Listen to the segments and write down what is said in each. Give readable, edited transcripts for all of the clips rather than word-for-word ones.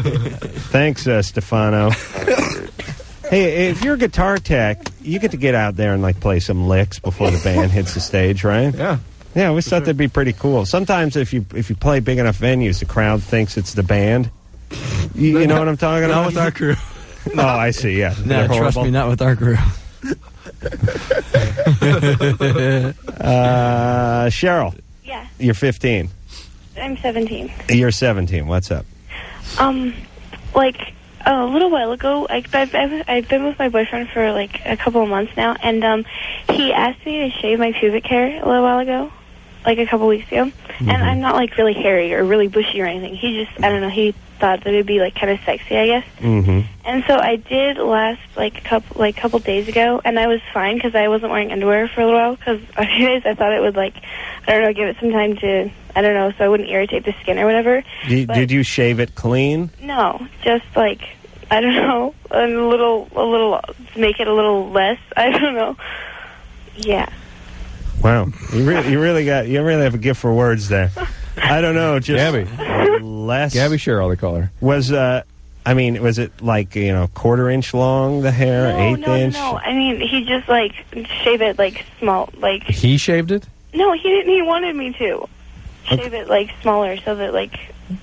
Thanks, Stefano. Hey, if you're a guitar tech, you get to get out there and like play some licks before the band hits the stage, right? Yeah. Yeah, I always thought that'd be pretty cool. Sometimes if you play big enough venues, the crowd thinks it's the band. You know what I'm talking about? Not with our crew. Oh, I see, yeah. No, trust me, not with our crew. Cheryl. Yeah. You're 15. I'm 17. You're 17. What's up? Like a little while ago, I've been with my boyfriend for like a couple of months now, and he asked me to shave my pubic hair a little while ago, like a couple weeks ago. Mm-hmm. And I'm not like really hairy or really bushy or anything. He just, I don't know, he thought that it'd be like kind of sexy, I guess. Mm-hmm. And so I did last like a couple days ago, and I was fine because I wasn't wearing underwear for a little while because a few days I thought it would like, I don't know, give it some time to, I don't know, so I wouldn't irritate the skin or whatever. Did you shave it clean? No, just like, I don't know, a little, make it a little less. I don't know. Yeah. Wow, you really have a gift for words there. I don't know, just Gabby. Less. Gabby Cheryl, they call her. Was was it like, quarter-inch long, the hair, eighth inch? No. I mean, he just like shave it like small, like. He shaved it? No, he didn't. He wanted me to shave it like smaller so that like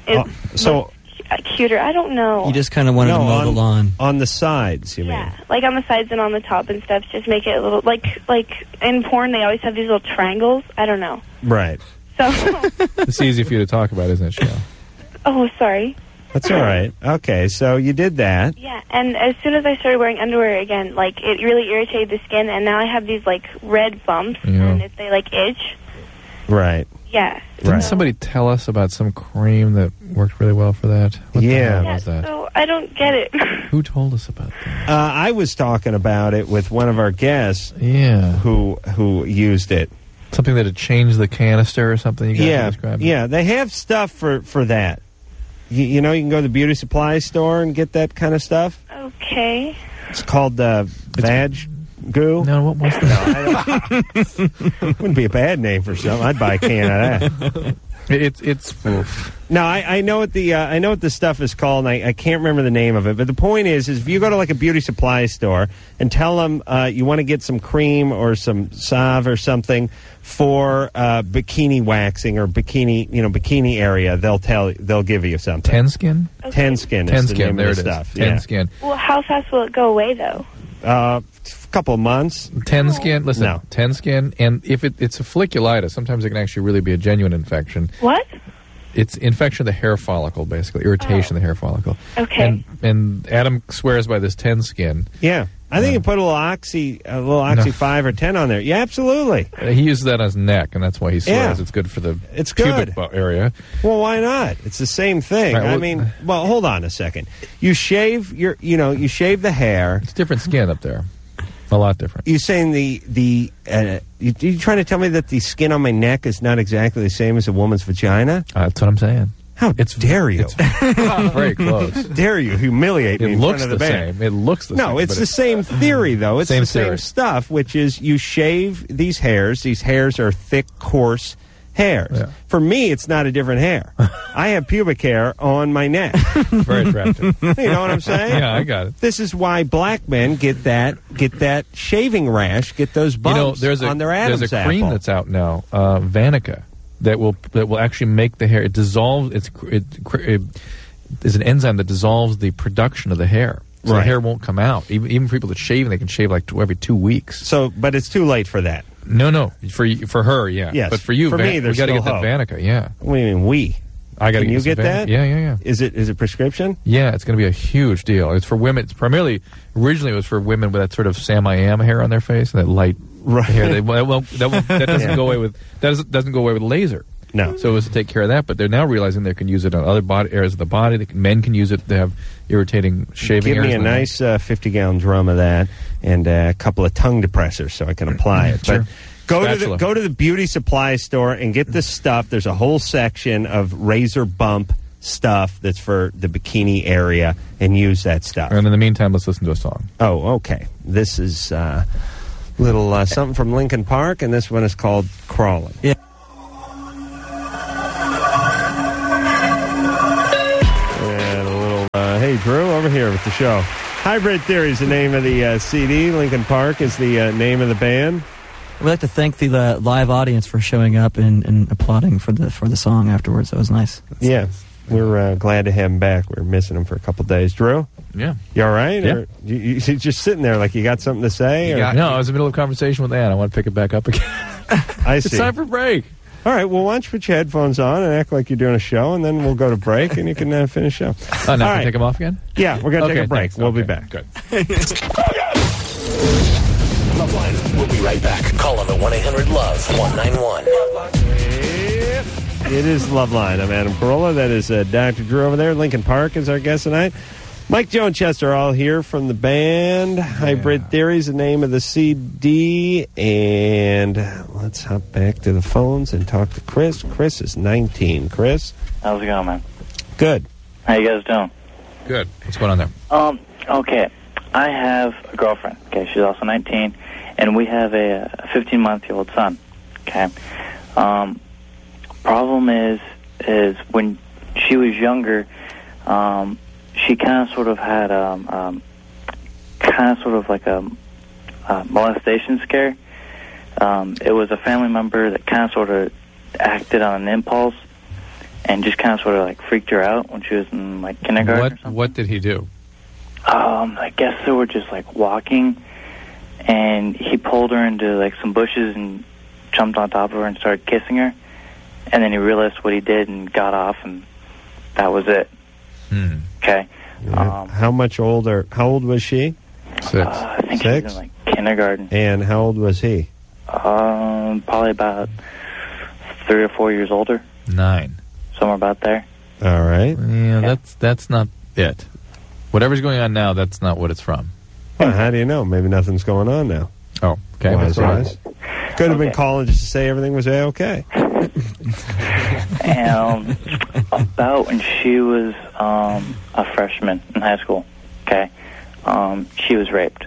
it cuter. I don't know. You just kind of wanted to mow the lawn on the sides. You mean? Like on the sides and on the top and stuff. Just make it a little like in porn. They always have these little triangles. I don't know. Right. So it's easy for you to talk about, isn't it, Cheryl? Oh, sorry. That's all right. Okay, so you did that. Yeah, and as soon as I started wearing underwear again, like, it really irritated the skin, and now I have these, like, red bumps, and they, like, itch. Right. Yeah. Didn't somebody tell us about some cream that worked really well for that? What the hell was that? So I don't get it. Who told us about that? I was talking about it with one of our guests who used it. Something that had changed the canister or something? You guys described? Yeah, they have stuff for that. You know, you can go to the beauty supply store and get that kind of stuff. Okay. It's called Vag Goo. No, what was that? It wouldn't be a bad name for something. I'd buy a can of that. It's No, I know what the stuff is called, and I can't remember the name of it. But the point is if you go to like a beauty supply store and tell them you want to get some cream or some salve or something for bikini waxing or bikini area, they'll give you something. Tenskin? Okay. Tenskin is the name of the stuff. Tenskin. Well, how fast will it go away, though? A couple of months. Tenskin, listen, No. Tenskin, and if it's a folliculitis, sometimes it can actually really be a genuine infection. What? It's infection of the hair follicle, basically, irritation of the hair follicle. Okay. And Adam swears by this Tenskin. Yeah. I think you put a little Oxy 5 or 10 on there. Yeah, absolutely. He uses that on his neck, and that's why he swears it's good for the pubic area. Well, why not? It's the same thing. Right, I mean, hold on a second. You shave you shave the hair. It's different skin up there. A lot different. You're saying you trying to tell me that the skin on my neck is not exactly the same as a woman's vagina? That's what I'm saying. How dare you? It's very close. Dare you humiliate me in front of the band? It looks the same. No, it's the same theory, though. It's the theory. same stuff, which is you shave these hairs. These hairs are thick, coarse hairs. Yeah. For me, it's not a different hair. I have pubic hair on my neck. Very attractive. You know what I'm saying? Yeah, I got it. This is why black men get that shaving rash, get those bumps on their Adam's apple. There's a cream that's out now, Vanica, that will actually make the hair. It dissolves. It is an enzyme that dissolves the production of the hair. So the hair won't come out. Even for people that shave, they can shave like every 2 weeks. But it's too late for that. No. For her, yeah. Yes. But for you, me, we got to get that Vanica, yeah. What do you mean, we? I got to Can you get that? Yeah. Is it prescription? Yeah, it's going to be a huge deal. It's for women. It's originally it was for women with that sort of Sam I Am hair on their face, and that light hair. That doesn't go away with doesn't go away with laser. No. So it was to take care of that, but they're now realizing they can use it on other areas of the body. Men can use it. They have irritating shaving Give hairs. me a nice 50-gallon drum of that and a couple of tongue depressors so I can apply it. Sure. But go to the beauty supply store and get this stuff. There's a whole section of razor bump stuff that's for the bikini area, and use that stuff. And in the meantime, let's listen to a song. Oh, okay. This is little something from Linkin Park, and this one is called Crawling. Yeah. Hey, Drew, over here with the show. Hybrid Theory is the name of the CD. Lincoln Park is the name of the band. We'd like to thank the live audience for showing up and applauding for the song afterwards. That was nice. Yeah, we're glad to have him back. We were missing him for a couple days. Drew? Yeah. You all right? Yeah. Or you're just sitting there like you got something to say? No, I was in the middle of a conversation with Ann. I want to pick it back up again. I see. It's time for break. All right, well, why don't you put your headphones on and act like you're doing a show, and then we'll go to break, and you can finish the show. Oh, now All can right. take them off again? Yeah, we're going to take a break. Thanks. We'll be Okay, back. Good. Loveline. We'll be right back. Call on the 1-800-LOVE-191. It is Loveline. I'm Adam Carolla. That is Dr. Drew over there. Lincoln Park is our guest tonight. Mike, Joe, and Chester are all here from the band. Hybrid Theory is the name of the CD. And let's hop back to the phones and talk to Chris. Chris is 19. Chris? How's it going, man? Good. How you guys doing? Good. What's going on there? Okay. I have a girlfriend. Okay, she's also 19, and we have a 15-month-old son. Okay. Problem is when she was younger, she kind of sort of had like a molestation scare. It was a family member that kind of sort of acted on an impulse and just kind of sort of like freaked her out when she was in like kindergarten or something. What did he do? I guess they were just like walking, and he pulled her into like some bushes and jumped on top of her and started kissing her, and then he realized what he did and got off, and that was it. Okay. How much older? How old was she? 6. I think she was in like kindergarten. And how old was he? Probably about 3 or 4 years older. 9. Somewhere about there. All right. Yeah, that's not it. Whatever's going on now, that's not what it's from. Well, how do you know? Maybe nothing's going on now. Oh, okay. Wise, That's wise. Could have been calling just to say everything was A-okay. And about when she was a freshman in high school, okay, she was raped.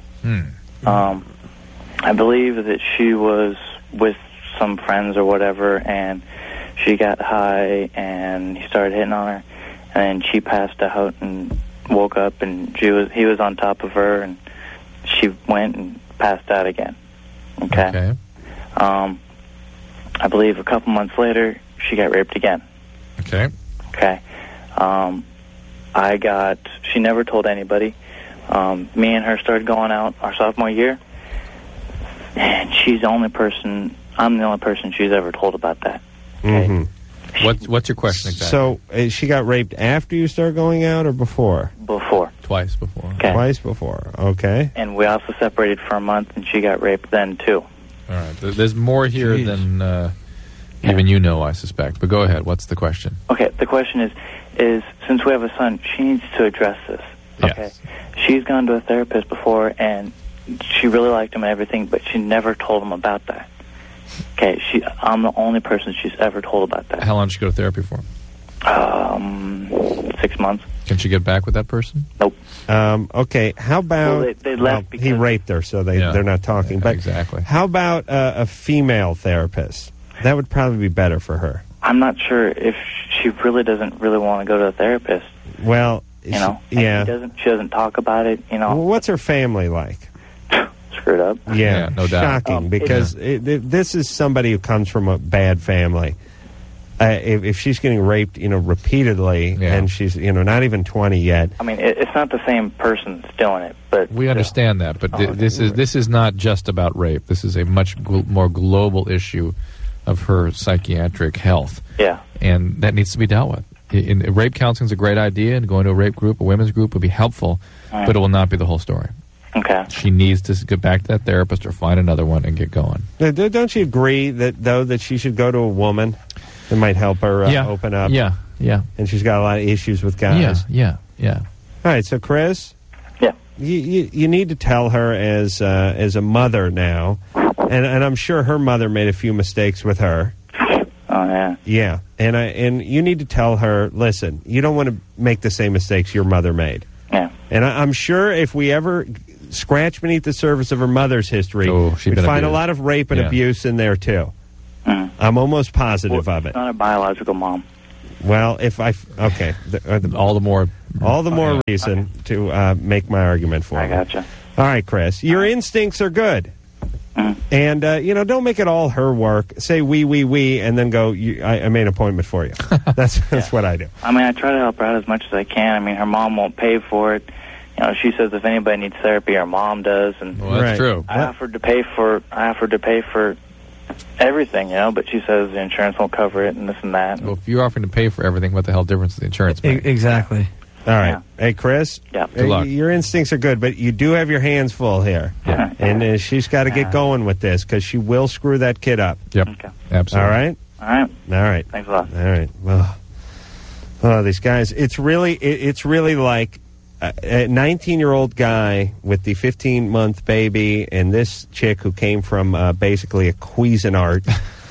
I believe that she was with some friends or whatever, and she got high, and he started hitting on her, and she passed out and woke up, and he was on top of her, and she went and passed out again. Okay. I believe a couple months later, she got raped again. Okay. Okay. She never told anybody. Me and her started going out our sophomore year, and I'm the only person she's ever told about that. Okay? Mm-hmm. What's your question exactly? So she got raped after you started going out or before? Before. Twice before. Okay. Twice before. Okay. And we also separated for a month, and she got raped then, too. All right. There's more here than even you know, I suspect. But go ahead. What's the question? Okay, the question is since we have a son, she needs to address this. Okay. Yes. She's gone to a therapist before, and she really liked him and everything, but she never told him about that. Okay, I'm the only person she's ever told about that. How long did she go to therapy for? 6 months. Can she get back with that person? Nope. Okay, how about... Well, they left because... he raped her, so they're not talking. But exactly. How about a female therapist? That would probably be better for her. I'm not sure if she really doesn't really want to go to a therapist. Well, and yeah. She doesn't talk about it, Well, what's her family like? Screwed up. Yeah, no doubt. Shocking, because this is somebody who comes from a bad family. If she's getting raped, repeatedly, and she's, not even 20 yet. I mean, it's not the same person that's doing it, but we understand that. But this is not just about rape. This is a much more global issue of her psychiatric health. Yeah, and that needs to be dealt with. Rape counseling is a great idea, and going to a rape group, a women's group, would be helpful, but it will not be the whole story. Okay. She needs to get back to that therapist or find another one and get going. Don't you agree that she should go to a woman? It might help her open up. Yeah. And she's got a lot of issues with guys. Yeah. All right, so Chris? Yeah. You need to tell her as a mother now, and I'm sure her mother made a few mistakes with her. Oh, yeah. Yeah, and you need to tell her, listen, you don't want to make the same mistakes your mother made. Yeah. And I'm sure if we ever scratch beneath the surface of her mother's history, we'd find a lot of rape and abuse in there, too. I'm almost positive of it. It's not a biological mom. Well, if I okay, All the more reason to make my argument for I you. gotcha. All right, Chris, your instincts are good. And, don't make it all her work. Say we, and then go, I made an appointment for you. That's what I do. I mean, I try to help her out as much as I can. I mean, her mom won't pay for it. She says if anybody needs therapy, her mom does. And Well, that's true. I offered to pay for everything, but she says the insurance won't cover it and this and that. Well, if you're offering to pay for everything, what the hell difference does the insurance make? Exactly. All right. Yeah. Hey, Chris. Yeah. Good luck. Your instincts are good, but you do have your hands full here. Yeah. And she's got to get going with this because she will screw that kid up. Yep. Okay. Absolutely. All right? All right. All right. Thanks a lot. All right. Well, these guys, it's really like a 19-year-old guy with the 15-month baby and this chick who came from basically a Cuisinart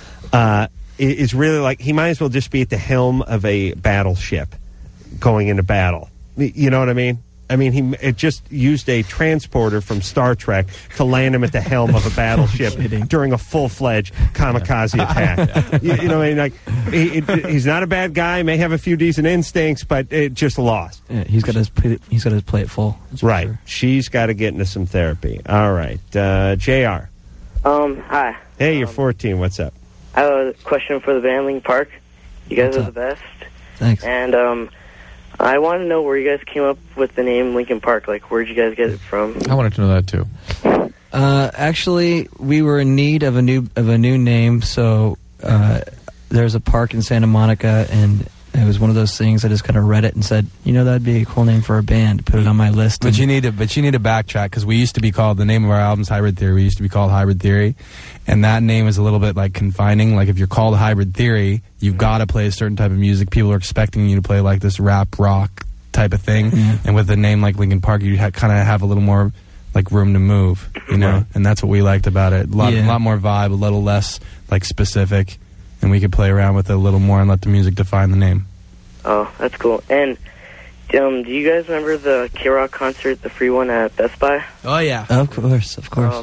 is really like he might as well just be at the helm of a battleship going into battle. You know what I mean? I mean, it just used a transporter from Star Trek to land him at the helm of a battleship during a full-fledged kamikaze attack. You know, I mean, like he's not a bad guy. May have a few decent instincts, but it just lost. Yeah, he's got his plate full. That's for Right. sure. She's got to get into some therapy. All right, Jr. Hi. Hey, you're 14. What's up? I have a question for the band Linkin Park. You guys What's are up? the best. Thanks. And I want to know where you guys came up with the name Linkin Park. Like, where'd you guys get it from? I wanted to know that too. Actually, we were in need of a new name, so there's a park in Santa Monica, and it was one of those things. I just kind of read it and said, that'd be a cool name for a band. Put it on my list. But you need to backtrack because we used to be called, the name of our album's Hybrid Theory. We used to be called Hybrid Theory, and that name is a little bit like confining. Like if you're called Hybrid Theory, you've got to play a certain type of music. People are expecting you to play like this rap rock type of thing, and with a name like Linkin Park, you kind of have a little more like room to move, Right. And that's what we liked about it. A lot more vibe, a little less like specific, and we could play around with it a little more and let the music define the name. Oh, that's cool. And do you guys remember the K-Rock concert, the free one at Best Buy? Oh yeah, Of course.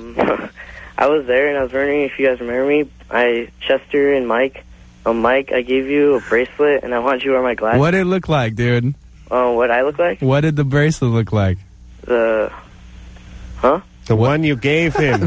I was there, and I was wondering if you guys remember me. Chester and Mike. Mike, I gave you a bracelet, and I wanted you to wear my glasses. what did it look like, dude? What I look like? What did the bracelet look like? Huh? The one you gave him.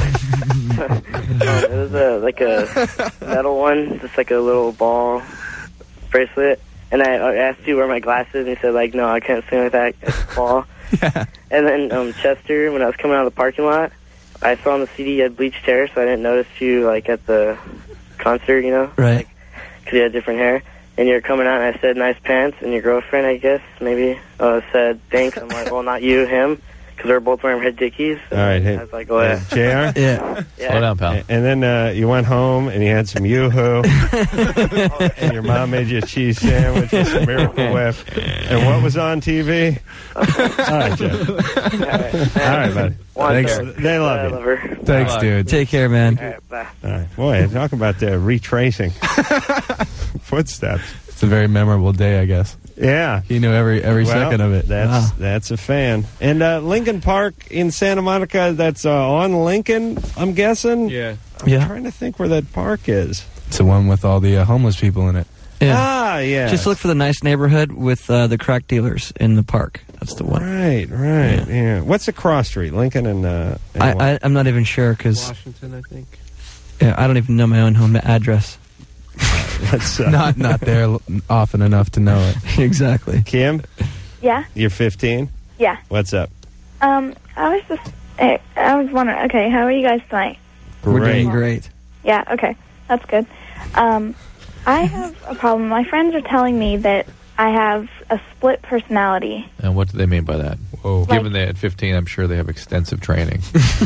It was like a metal one, just like a little ball bracelet. And I asked you to wear my glasses, and he said, like, no, I can't sing like that. It's fall. Yeah. And then Chester, when I was coming out of the parking lot, I saw on the CD you had bleached hair, so I didn't notice you, like, at the concert, Right. Because you had different hair. And you're coming out, and I said, nice pants. And your girlfriend, I guess, maybe, said, thanks. I'm like, well, not you, him. Because we're both wearing red dickies. All right, hey, I was like, go ahead. JR? Yeah. Slow down, pal. And then you went home and you had some Yoo-Hoo, and your mom made you a cheese sandwich with some Miracle Whip. And what was on TV? All right, Jeff. All right, buddy. Thanks. They love you. love her. Thanks, dude. Take care, man. All right, bye. All right. Boy, talk about retracing footsteps. It's a very memorable day, I guess. Yeah. He knew every second of it. That's a fan. And Lincoln Park in Santa Monica, that's on Lincoln, I'm guessing? Yeah. I'm Yeah. trying to think where that park is. It's the one with all the homeless people in it. Yeah. Ah, yeah. Just look for the nice neighborhood with the crack dealers in the park. That's the one. Right. Yeah. What's the cross street? Lincoln and I'm not even sure because Washington, I think. I don't even know my own home address. Let's, Not there often enough to know it. Exactly. Kim, Yeah, you're 15. yeah. What's up? I was wondering. Okay, how are you guys tonight? We're Great. doing great. Yeah. Okay, that's good. I have a problem. My friends are telling me that I have a split personality. And what do they mean by that? Whoa. Given they're at 15, I'm sure they have extensive training.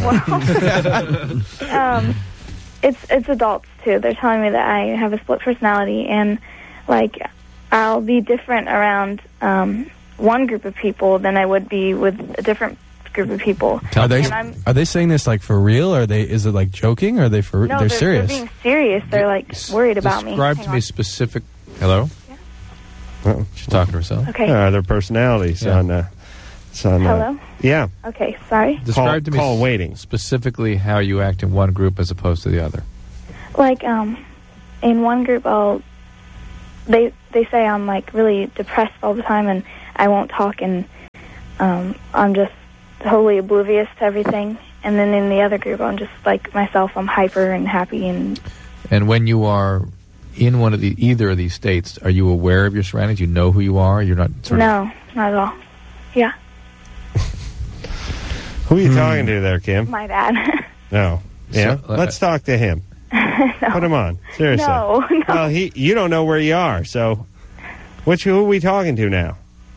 It's adults too. They're telling me that I have a split personality, and like I'll be different around one group of people than I would be with a different group of people. Are they And I'm- are they saying this like for real? Or is it like joking? Or are they for? No, they're serious. They're being serious. They're like worried about me. Describe Hang to me on. specific. Hello? Oh, She's talking to herself. Okay. their personalities Yeah. on. Hello. Yeah. Okay. Sorry. Describe to me call waiting. specifically how you act in one group as opposed to the other. Like in one group, they say I'm like really depressed all the time, and I won't talk, and I'm just totally oblivious to everything. And then in the other group, I'm just like myself. I'm hyper and happy. And when you are in either of these states, are you aware of your surroundings? You know who you are? You're not No, not at all. Yeah. Who are you talking to there, Kim? My dad. No. Yeah? So, Let's talk to him. No. Put him on. Seriously. No. Well, you don't know where you are, so who are we talking to now?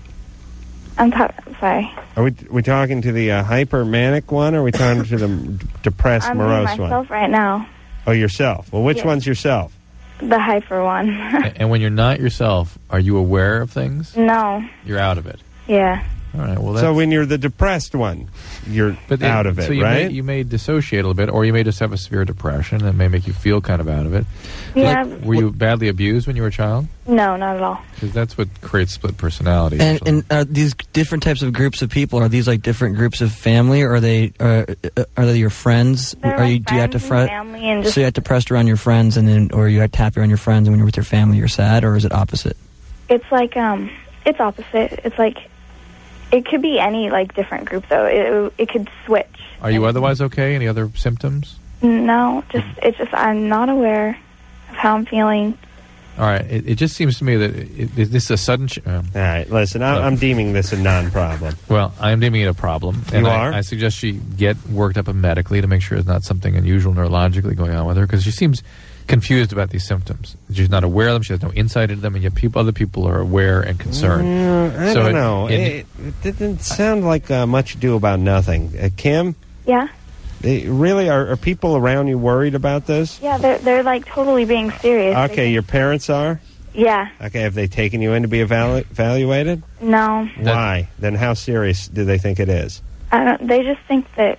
Sorry. Are we talking to the hyper-manic one, or are we talking to the depressed, I'm morose being one? myself right now. Oh, yourself. Well, which Yes. one's yourself? The hyper one. And when you're not yourself, are you aware of things? No. You're out of it. Yeah. All right. Well, So when you're the depressed one, you're out of it, so you right? you may dissociate a little bit, or you may just have a severe depression that may make you feel kind of out of it. Yeah. Were you badly abused when you were a child? No, not at all. Because that's what creates split personality. And these different types of groups of people, are these like different groups of family, or are they your friends? They're like Do you have to friends and family and just so you have to press around your friends, and then, or you have to happy around your friends, and when you're with your family, you're sad, or is it opposite? It's like it's opposite. It's like it could be any like different group though. It could switch. Are you otherwise okay? Any other symptoms? No, it's just I'm not aware of how I'm feeling. All right. It just seems to me that is this a sudden... All right, listen, I'm deeming this a non-problem. Well, I'm deeming it a problem. You And are? I suggest she get worked up medically to make sure there's not something unusual neurologically going on with her, because she seems confused about these symptoms. She's not aware of them. She has no insight into them, and yet other people are aware and concerned. I don't know. It didn't sound like much ado about nothing. Kim, Yeah. really, are people around you worried about this? Yeah, they're like totally being serious. Okay, your parents are? Yeah. Okay, have they taken you in to be evaluated? No. Why? Then how serious do they think it is? I don't. They just think that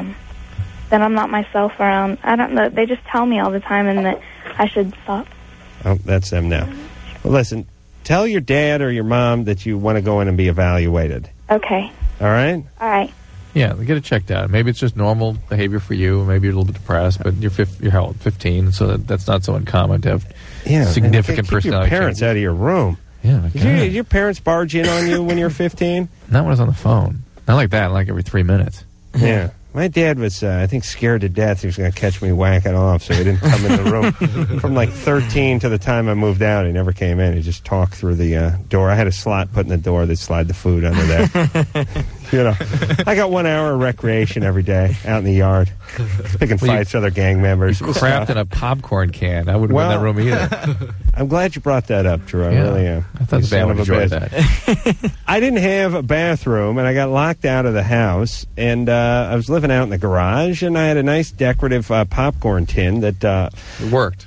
that I'm not myself around. I don't know. They just tell me all the time, and that I should stop. Oh, that's them now. Well, listen, tell your dad or your mom that you want to go in and be evaluated. Okay. All right? All right. Yeah, get it checked out. Maybe it's just normal behavior for you. Maybe you're a little bit depressed, but you're how old? 15, so that's not so uncommon to have significant keep personality your parents changes. out of your room. Yeah, my Did your parents barge in on you when you were 15? Not when I was on the phone. Not like that, like every 3 minutes. Yeah. My dad was, I think, scared to death he was going to catch me whacking off, so he didn't come in the room. From like 13 to the time I moved out, he never came in. He just talked through the door. I had a slot put in the door that slide the food under there. You know, I got 1 hour of recreation every day out in the yard, picking fights with other gang members. You crapped in a popcorn can. I wouldn't have been in that room either. I'm glad you brought that up, Drew. I really am. I thought the band would enjoy that. I didn't have a bathroom, and I got locked out of the house, and I was living out in the garage, and I had a nice decorative popcorn tin that it worked.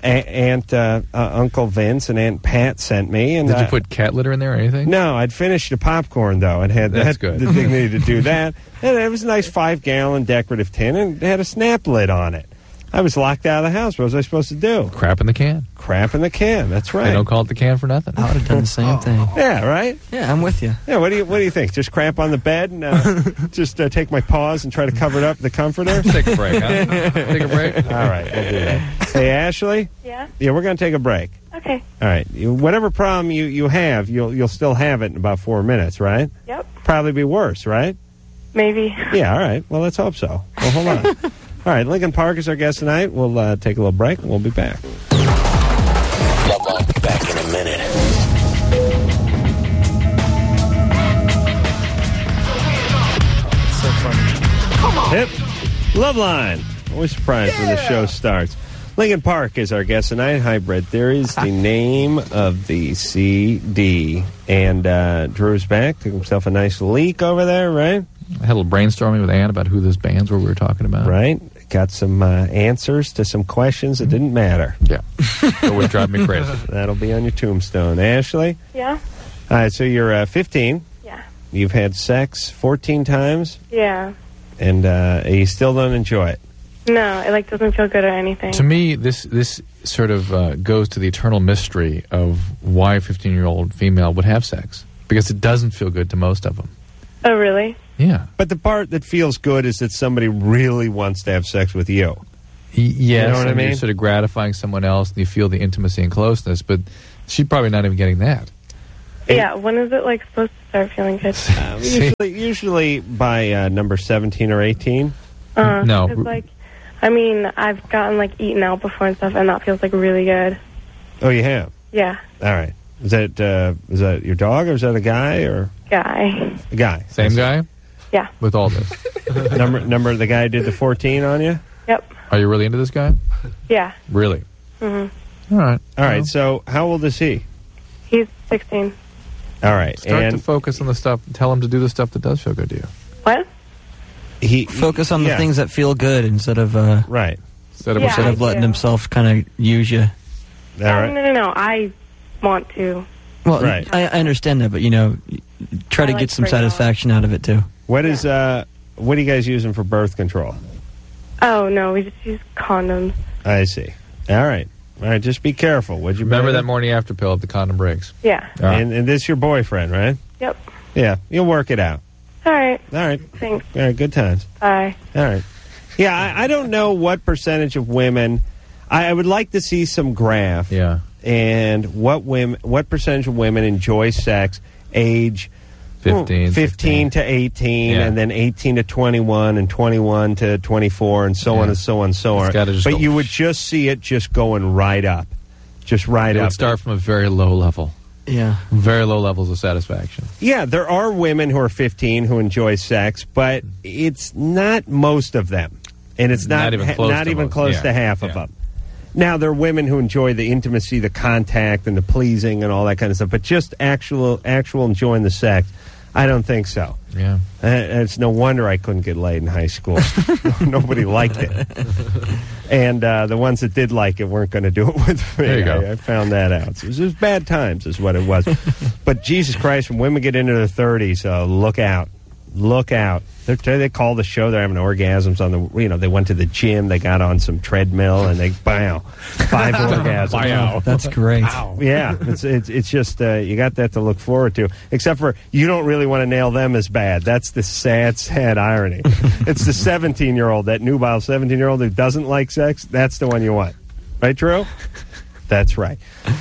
Uncle Vince and Aunt Pat sent me. And did you put cat litter in there or anything? No, I'd finished the popcorn, though, and had That's good. the dignity to do that. And it was a nice 5-gallon decorative tin, and it had a snap lid on it. I was locked out of the house. What was I supposed to do? Crap in the can. Crap in the can. That's right. They don't call it the can for nothing. I would have done the same thing. Yeah, right? Yeah, I'm with you. Yeah, what do you think? Just crap on the bed and just take my paws and try to cover it up with the comforter? Take a break, huh? Take a break? All right, we'll do that. Hey, Ashley? Yeah? Yeah, we're going to take a break. Okay. All right. Whatever problem you have, you'll still have it in about 4 minutes, right? Yep. Probably be worse, right? Maybe. Yeah, all right. Well, let's hope so. Well, hold on. All right, Lincoln Park is our guest tonight. We'll take a little break, and we'll be back. Back in a minute. So funny. Come on. Hip. Love Line. Always surprised when the show starts. Lincoln Park is our guest tonight. Hybrid Theory is the name of the CD. And Drew's back. Took himself a nice leak over there, right? I had a little brainstorming with Ann about who those bands were we were talking about. Right. Got some answers to some questions that didn't matter. Yeah. That would drive me crazy. That'll be on your tombstone. Ashley? Yeah? All right, so you're 15. Yeah. You've had sex 14 times, Yeah. and you still don't enjoy it. No, it like doesn't feel good or anything. To me, this sort of goes to the eternal mystery of why a 15-year-old female would have sex. Because it doesn't feel good to most of them. Oh, really? Yeah. But the part that feels good is that somebody really wants to have sex with you. Yes, You know what I and mean? you're sort of gratifying someone else, and you feel the intimacy and closeness. But She's probably not even getting that. Yeah, when is it like supposed to start feeling good? Usually by number 17 or 18. No. 'cause, like, I mean, I've gotten like eaten out before and stuff, and that feels like really good. Oh, you have? Yeah, All right. Is that your dog, or is that a guy, or guy. a guy? Same guy Yeah. with all this. number the guy who did the 14 on you? Yep. Are you really into this guy? Yeah. Really? Mm-hmm. All right. All right. So how old is he? He's 16. All right. Start and to focus on the stuff. Tell him to do the stuff that does feel good to you. What? he Focus on the yeah, things that feel good instead of Right. Instead of Yeah. instead of I letting do. himself kind of use you. All right. No. I want to. Well, Right. I understand that, but try to I like get some bring it on. satisfaction out of it too. What is what are you guys using for birth control? Oh, no, we just use condoms. I see. All right. All right. Just be careful. Would you Remember baby? that morning after pill if the condom breaks. Yeah. All right. And this your boyfriend, right? Yep. Yeah. You'll work it out. All right. All right. Thanks. All right. Good times. Bye. All right. Yeah. I don't know what percentage of women. I would like to see some graph. Yeah. And what percentage of women enjoy sex age 15, 15 to 18, Yeah. and then 18 to 21, and 21 to 24, and so on Yeah. and so on and so It's on. gotta just But go- you would just see it just going right up. Just right It up. would start from a very low level. Yeah. Very low levels of satisfaction. Yeah, there are women who are 15 who enjoy sex, but it's not most of them. And it's not, Not even close not to even most. close Yeah. to half of Yeah. them. Now, there are women who enjoy the intimacy, the contact, and the pleasing and all that kind of stuff, but just actual enjoying the sex, I don't think so. Yeah. It's no wonder I couldn't get laid in high school. Nobody liked it. And the ones that did like it weren't going to do it with me. There you go. I found that out. So it was bad times is what it was. But Jesus Christ, when women get into their 30s, look out. Look out. They call the show, they're having orgasms on the, they went to the gym, they got on some treadmill, and they, 5 orgasms. Wow. That's great. Yeah, it's just you got that to look forward to. Except for you don't really want to nail them as bad. That's the sad irony. It's the 17-year-old, that nubile 17-year-old who doesn't like sex. That's the one you want, right, Drew? That's right.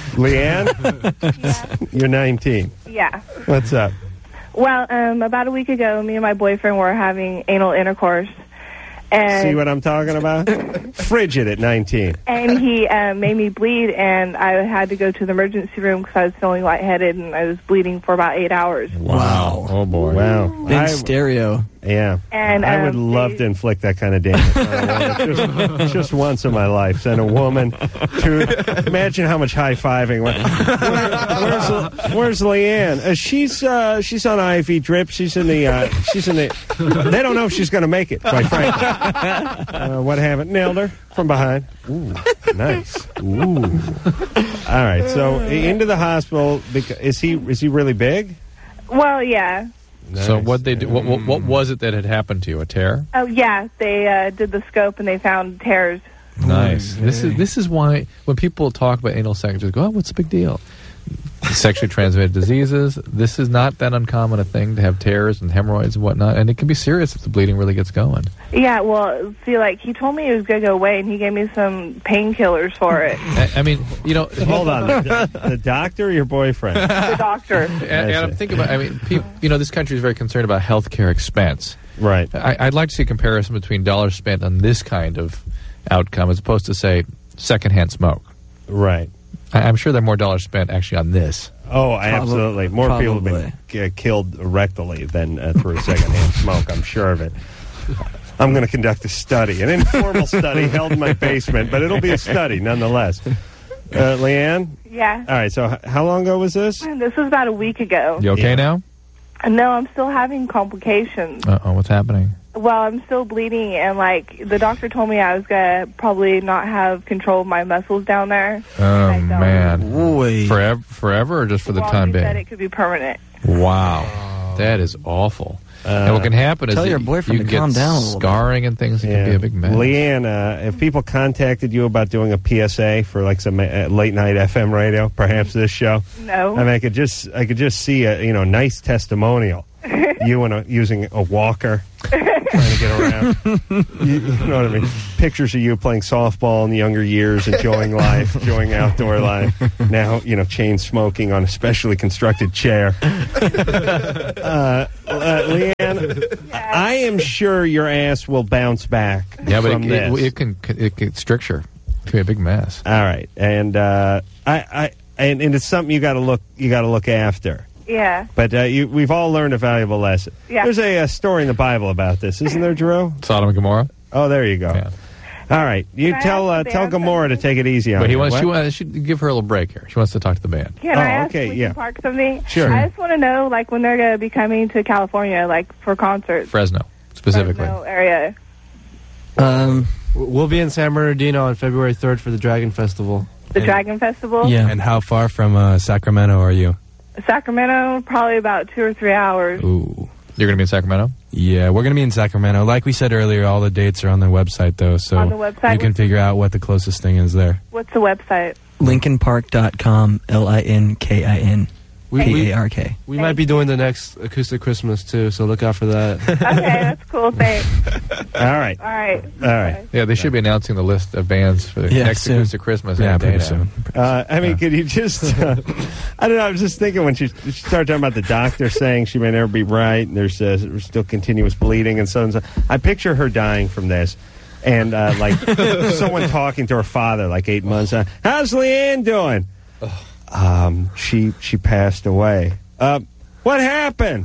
Leanne, you're 19. Yeah. What's up? Well, about a week ago, me and my boyfriend were having anal intercourse. And See what I'm talking about? Frigid at 19. And he made me bleed, and I had to go to the emergency room because I was feeling lightheaded, and I was bleeding for about 8 hours. Wow. Oh, boy. Wow. Big stereo. Yeah. And I would love to inflict that kind of damage on a woman. just once in my life. Send a woman to imagine how much high-fiving. Where's Leanne? She's on IV drip. She's in the they don't know if she's going to make it, quite frankly. What happened? Nailed her from behind. Ooh, nice. Ooh. All right. So into the hospital. Is he really big? Well, yeah. So Nice. what they do? What was it that had happened to you? A tear? Oh, yeah. They did the scope, and they found tears. Nice. This is why when people talk about anal sex, just go, "Oh, what's the big deal?" Sexually transmitted diseases. This is not that uncommon a thing to have tears and hemorrhoids and whatnot, and it can be serious if the bleeding really gets going. Yeah, well, see, he told me it was going to go away, and he gave me some painkillers for it. I mean, Hold on. The doctor or your boyfriend? The doctor. And I'm thinking about, people, this country is very concerned about healthcare expense. Right. I'd like to see a comparison between dollars spent on this kind of outcome as opposed to, say, secondhand smoke. Right. I'm sure there are more dollars spent actually on this. Oh, absolutely. More people have been killed rectally than through secondhand smoke. I'm sure of it. I'm going to conduct a study, an informal study held in my basement, but it'll be a study nonetheless. Leanne? Yeah. All right, so how long ago was this? This was about a week ago. You okay now? No, I'm still having complications. Uh-oh, what's happening? Well, I'm still bleeding, and the doctor told me I was going to probably not have control of my muscles down there. Oh, man. Boy. Forever or just for the time They said being? it could be permanent. Wow. That is awful. And what can happen is tell your that boyfriend you to can calm get down a little bit. scarring and things. It can be a big mess. Leanne, if people contacted you about doing a PSA for some late night FM radio, perhaps this show, No. I mean, I could just see a nice testimonial. You using a walker, trying to get around. You know what I mean? Pictures of you playing softball in the younger years, enjoying life, enjoying outdoor life. Now, chain smoking on a specially constructed chair. Leanne, I am sure your ass will bounce back. Yeah, but from this. it can stricture. It can be a big mess. All right, and and it's something you got to look after. Yeah. But we've all learned a valuable lesson. Yeah. There's a story in the Bible about this, isn't there, Drew? Sodom and Gomorrah. Oh, there you go. Yeah. All right, you Can I tell ask the band Gomorrah to take it easy on But you. she should give her a little break here. She wants to talk to the band. Can I ask okay, Linkin yeah. Park something? Sure. I just want to know, like, when they're going to be coming to California, like, for concerts. Fresno, specifically. Fresno area. We'll be in San Bernardino on February 3rd for the Dragon Festival. The Dragon Festival? Yeah. And how far from Sacramento are you? Sacramento, probably about 2 or 3 hours. Ooh. You're going to be in Sacramento? Yeah, we're going to be in Sacramento. Like we said earlier, all the dates are on their website, though, so On the website? you can figure out what the closest thing is there. What's the website? LinkinPark.com, LinkinPark. We might be doing the next Acoustic Christmas, too, so look out for that. Okay, that's cool. Thanks. All right. All right. All right. Yeah, they should be announcing the list of bands for the next soon. Acoustic Christmas. Yeah, any day pretty now. soon. I mean, could you just... I don't know, I was just thinking when she started talking about the doctor saying she may never be right, and there's still continuous bleeding and so on. I picture her dying from this. And, like, someone talking to her father, like 8 months. How's Leanne doing? She passed away. What happened?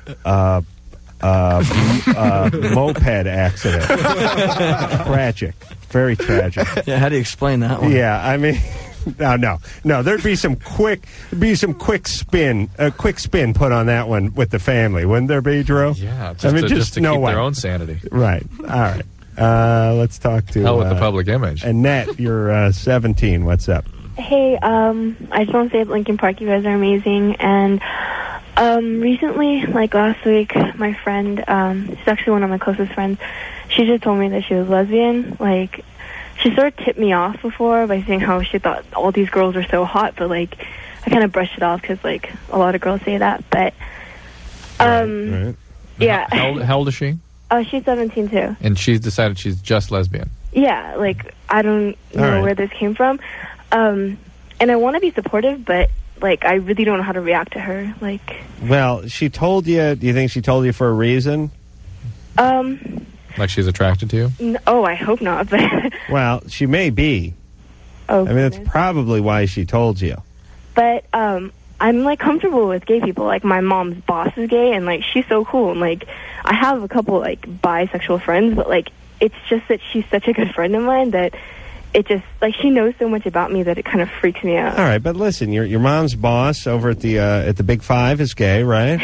Moped accident. Tragic. Very tragic. Yeah, how do you explain that one? Yeah, I mean, no. There'd be some quick spin put on that one with the family, wouldn't there be, Drew? Yeah, I mean, just to no keep way. their own sanity. Right. All right. Let's talk to Hell with the public image. Annette, you're 17. What's up? Hey, I just want to say at Linkin Park, you guys are amazing. And recently, like last week, my friend, she's actually one of my closest friends, she just told me that she was lesbian. Like, she sort of tipped me off before by saying how she thought all these girls are so hot, but like, I kind of brushed it off because like a lot of girls say that. But Right. yeah. How old is she? She's 17 too. And she's decided she's just lesbian. Yeah, like I don't know All right. where this came from. And I want to be supportive, but like I really don't know how to react to her. Like, Well, she told you. Do you think she told you for a reason? Like she's attracted to you? Oh, I hope not. But Well, she may be. oh, I mean, that's goodness. probably why she told you. But I'm like comfortable with gay people. Like my mom's boss is gay, and like she's so cool. And like I have a couple like bisexual friends, but like it's just that she's such a good friend of mine that it just like she knows so much about me that it kind of freaks me out. All right, but listen, your mom's boss over at the Big Five is gay, right?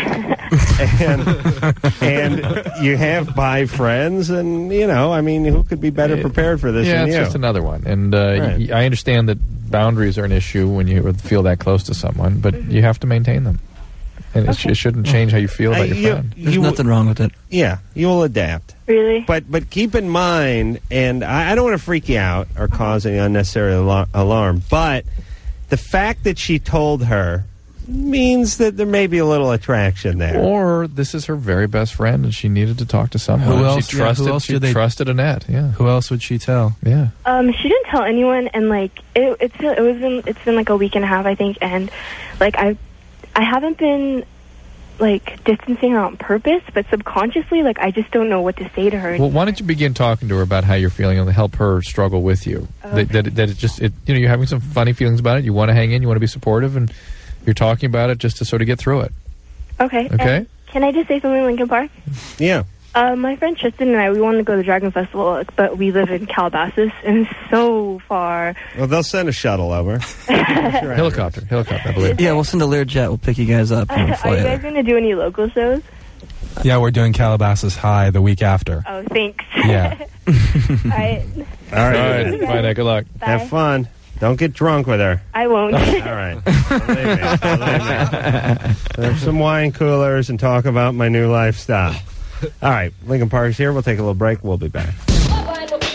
and you have bi friends, and I mean, who could be better prepared for this Yeah, than it's you? just another one. And Right. I understand that boundaries are an issue when you feel that close to someone, but you have to maintain them. And it shouldn't change how you feel about your friend. There's nothing wrong with it. Yeah, you will adapt. Really? But keep in mind, and I don't want to freak you out or cause any unnecessary alarm, but the fact that she told her means that there may be a little attraction there. Or this is her very best friend, and she needed to talk to someone. Who else- She yeah, trusted. who else she did they- trusted Annette. Yeah. Who else would she tell? Yeah. She didn't tell anyone, and like it's been like a week and a half, I think, and like I haven't been like distancing her on purpose, but subconsciously, like I just don't know what to say to her. Well, why don't you begin talking to her about how you're feeling and help her struggle with you? Okay. That you're having some funny feelings about it. You want to hang in. You want to be supportive, and you're talking about it just to sort of get through it. Okay. Okay. And can I just say something, Linkin Park? Yeah. My friend Tristan and I, we wanted to go to the Dragon Festival, but we live in Calabasas, and it's so far. Well, they'll send a shuttle over. Helicopter, I believe. Yeah, we'll send a Learjet. We'll pick you guys up and Are fly you you guys there. going to do any local shows? Yeah, we're doing Calabasas High the week after. Oh, thanks. Yeah. All right. All All right. right. Bye, Nick. Good luck. Bye. Have fun. Don't get drunk with her. I won't. All right. Believe me. There's some wine coolers and talk about my new lifestyle. All right. Lincoln Park's here. We'll take a little break. We'll be back.